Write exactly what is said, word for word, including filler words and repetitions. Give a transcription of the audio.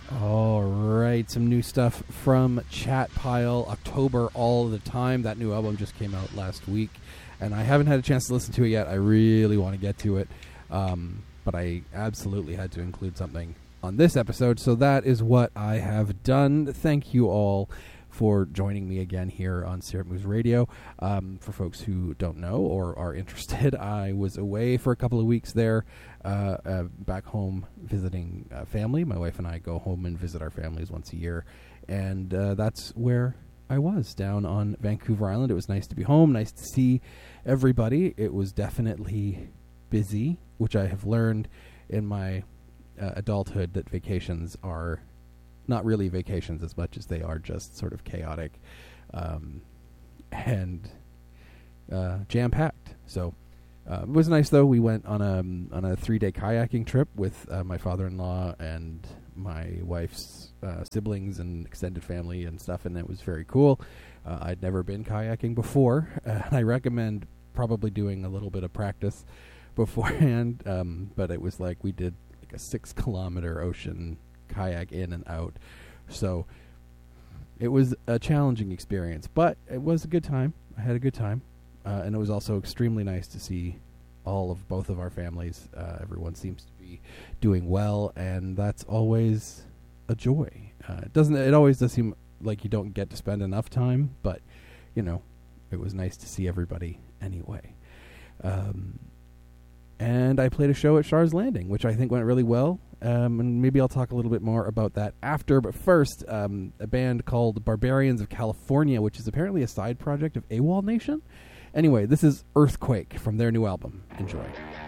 All right, some new stuff from Chat Pile, October All the Time. That new album just came out last week, and I haven't had a chance to listen to it yet. I really want to get to it, um, but I absolutely had to include something on this episode, so that is what I have done. Thank you all for joining me again here on Syrup Moves Radio. Um, for folks who don't know or are interested, I was away for a couple of weeks there, uh, uh, back home visiting uh, family. My wife and I go home and visit our families once a year, and uh, that's where I was, down on Vancouver Island. It was nice to be home, nice to see everybody. It was definitely busy, which I have learned in my uh, adulthood that vacations are not really vacations as much as they are just sort of chaotic um, and uh, jam-packed. So uh, it was nice, though. We went on a, on a three-day kayaking trip with uh, my father-in-law and my wife's uh, siblings and extended family and stuff, and it was very cool. Uh, I'd never been kayaking before, and I recommend probably doing a little bit of practice beforehand, um, but it was like we did like a six-kilometer ocean kayak in and out, so it was a challenging experience, but it was a good time. I had a good time, uh, and it was also extremely nice to see all of both of our families. Uh, everyone seems to be doing well, and that's always a joy. Uh, it doesn't it always does seem like you don't get to spend enough time, but you know, it was nice to see everybody anyway. Um, and I played a show at Shars Landing, which I think went really well. Um, and maybe I'll talk a little bit more about that after. But first, um, a band called Barbarians of California, which is apparently a side project of AWOL Nation. Anyway, this is Earthquake from their new album. Enjoy.